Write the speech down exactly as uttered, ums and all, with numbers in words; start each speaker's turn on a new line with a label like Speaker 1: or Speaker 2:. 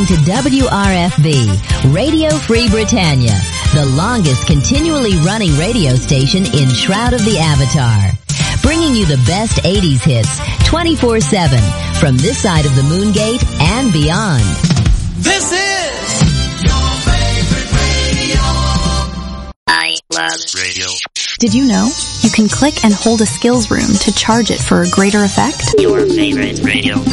Speaker 1: listening to W R F B, Radio Free Britannia, the longest continually running radio station in Shroud of the Avatar. Bringing you the best eighties hits twenty-four seven from this side of the Moon Gate and beyond.
Speaker 2: This is your favorite radio.
Speaker 3: I love radio.
Speaker 4: Did you know you can click and hold a skills room to charge it for a greater effect?
Speaker 3: Your favorite radio.